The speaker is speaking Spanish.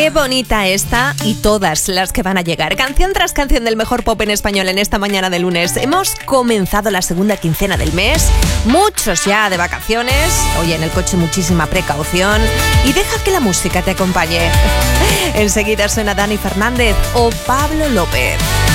Qué bonita esta y todas las que van a llegar. Canción tras canción del mejor pop en español en esta mañana de lunes. Hemos comenzado la segunda quincena del mes. Muchos ya de vacaciones. Oye, en el coche muchísima precaución. Y deja que la música te acompañe. Enseguida suena Dani Fernández o Pablo López.